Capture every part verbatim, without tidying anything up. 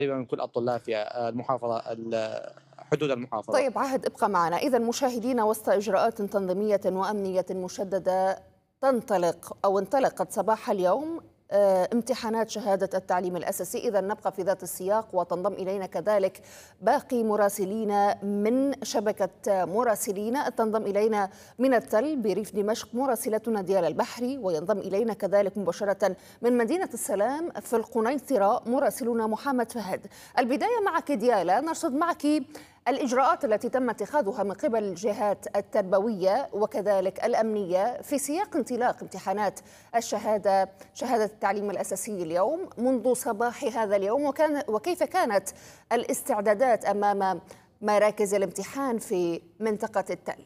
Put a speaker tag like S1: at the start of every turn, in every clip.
S1: من كل الطلاب في المحافظة حدود المحافظة.
S2: طيب عهد ابقى معنا. إذا مشاهدينا، وسط إجراءات تنظيمية وأمنية مشددة تنطلق أو انطلقت صباح اليوم آه، امتحانات شهادة التعليم الأساسي. إذا نبقى في ذات السياق، وتنضم إلينا كذلك باقي مراسلينا من شبكة مراسلينا. تنضم إلينا من التل بريف دمشق مراسلتنا ديالا البحري، وينضم إلينا كذلك مباشرة من مدينة السلام في القنيطرة مراسلنا محمد فهد. البداية معك ديالا، نرصد معك الإجراءات التي تم اتخاذها من قبل الجهات التربوية وكذلك الأمنية في سياق انطلاق امتحانات الشهادة شهادة التعليم الأساسي اليوم منذ صباح هذا اليوم، وكان وكيف كانت الاستعدادات أمام مراكز الامتحان في منطقة التل؟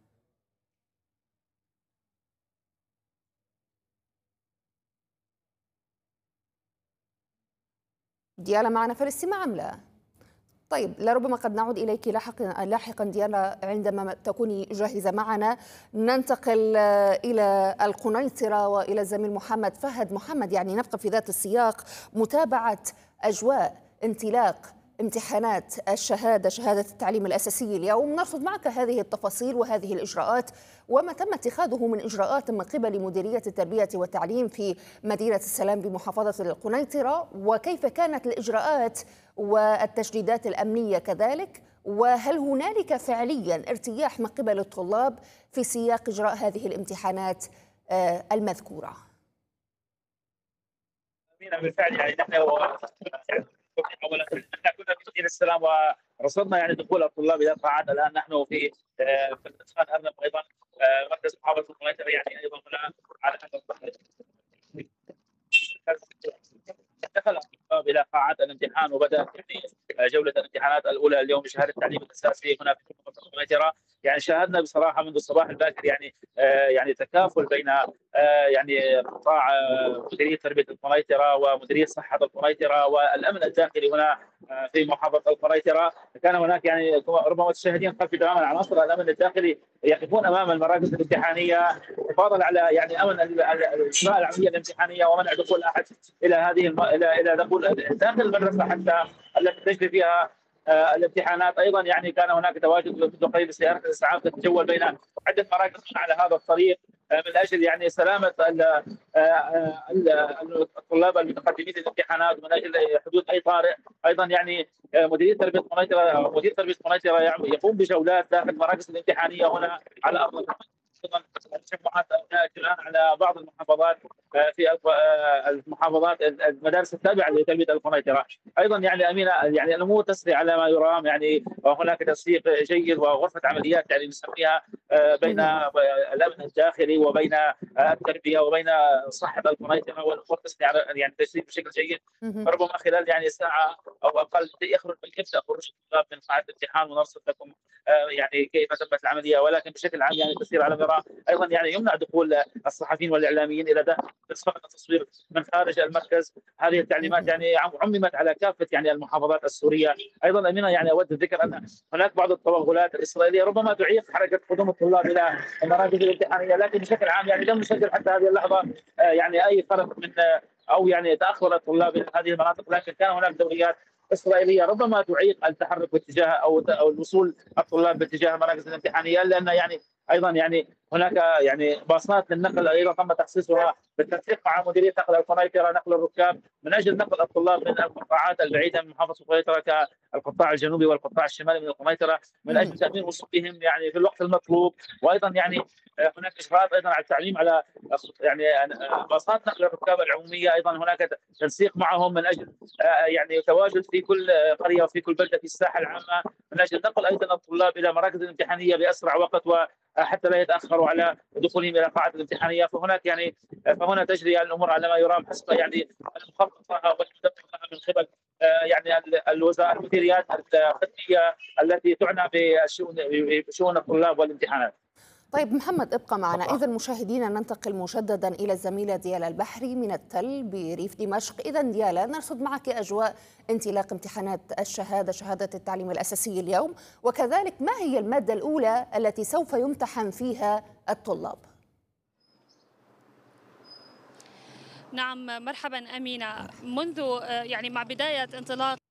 S2: ديالا معنا في الاستماع أم لا؟ طيب، لربما قد نعود إليك لاحقا لاحقا ديانا عندما تكوني جاهزة معنا. ننتقل إلى القنيطرة وإلى الزميل محمد فهد. محمد، يعني نبقى في ذات السياق، متابعة أجواء انطلاق امتحانات الشهادة شهادة التعليم الأساسي اليوم. نرصد معك هذه التفاصيل وهذه الإجراءات وما تم اتخاذه من إجراءات من قبل مديرية التربية والتعليم في مدينة السلام بمحافظة القنيطرة، وكيف كانت الإجراءات والتشديدات الأمنية كذلك، وهل هنالك فعليا ارتياح من قبل الطلاب في سياق إجراء هذه الامتحانات المذكورة؟
S3: بالفعل يعني نحن اولا نحن كنا في مدينه السلام ورصدنا يعني دخول الطلاب الى القاعات. الان نحن في في الاتخاذ ارنب ايضا مركز محافظه القنيطره، يعني ايضا هنا على هذا الصعيد دخل الطلاب الى قاعات الامتحان، وبدات يعني جوله الامتحانات الاولى اليوم بشهاده التعليم الاساسي هنا في محافظه القنيطره. يعني شاهدنا بصراحه منذ الصباح الباكر يعني آه يعني تكافل بين آه يعني قطاع آه مديريه تربيه القنيطره ومديريه صحه القنيطره والامن الداخلي هنا آه في محافظه القنيطره. كان هناك يعني ربما تشاهدين خلفي تماما عناصر الامن الداخلي يقفون امام المراكز الامتحانيه حفاظا على يعني امن اجراء العمليه الامتحانيه ومنع دخول احد الى هذه الم... الى الى دخول داخل المدرسه حتى التي تجري فيها آه الامتحانات. ايضا يعني كان هناك تواجد منذ قريب سياره الاسعاف تتجول بين عده مراكز على هذا الطريق آه من اجل يعني سلامه آه الطلاب المتقدمين للامتحانات ومن اجل حدوث اي طارئ. ايضا يعني مديريه تربيه قنيطره مدير تربيه قنيطره يقوم بجولات داخل المراكز الامتحانيه هنا على ارض ايضا تجمعات ابناء الان على بعض المحافظات في المحافظات المدارس التابعه لتربيه القنيطره. ايضا يعني امينه يعني الامور تسري على ما يرام، يعني وهناك تنسيق جيد وغرفه عمليات يعني نسميها بين الامن الداخلي وبين التربيه وبين صحه القنيطره، والامور تسري على يعني تسري بشكل جيد. ربما خلال يعني ساعه او اقل يخرج يبدا خروج الطلاب من قاعه الامتحان ونرصد لكم يعني كيف تمت العمليه، ولكن بشكل عام يعني تسير على مرام. ايضا يعني يمنع دخول الصحفيين والاعلاميين الى داخل فقط التصوير من خارج المركز. هذه التعليمات يعني عممت على كافه يعني المحافظات السوريه. ايضا امينه يعني اود الذكر ان هناك بعض التوغلات الاسرائيليه ربما تعيق حركه قدوم الطلاب الى المراكز الامتحانيه، لكن بشكل عام يعني لم نسجل حتى هذه اللحظه يعني اي فرق من او يعني تاخر الطلاب الى هذه المناطق، لكن كان هناك دوريات اسرائيليه ربما تعيق التحرك باتجاه او او الوصول الطلاب باتجاه المراكز الامتحانيه، لان يعني ايضا يعني هناك يعني باصات للنقل ايضا تم تخصيصها بالتنسيق مع مديريه نقل القنيطره نقل الركاب من اجل نقل الطلاب من القطاعات البعيده من محافظه القنيطره كالقطاع الجنوبي والقطاع الشمالي من القنيطره من اجل تامين وصولهم يعني في الوقت المطلوب. وايضا يعني هناك اجراءات ايضا على التعليم على يعني باصات نقل الركاب العموميه، ايضا هناك تنسيق معهم من اجل يعني تواجد في كل قريه وفي كل بلده في الساحه العامه من اجل نقل ايضا الطلاب الى مراكز الامتحانيه باسرع وقت وحتى لا يتاخروا على دخولهم الى قاعه الامتحانيه. فهناك يعني فهنا تجري الامور على ما يرام حسب يعني المخطط لها والمدبر لها من قبل يعني الوزاره المديريات الخدميه التي تعنى بشؤون بشؤون الطلاب والامتحانات.
S2: طيب محمد، ابقى معنا. إذا مشاهدينا، ننتقل مجددا إلى الزميلة ديالا البحري من التل بريف دمشق. إذا ديالا، نرصد معك أجواء انطلاق امتحانات الشهادة شهادة التعليم الأساسي اليوم، وكذلك ما هي المادة الأولى التي سوف يمتحن فيها الطلاب؟
S4: نعم، مرحبا أمينة. منذ يعني مع بداية انطلاق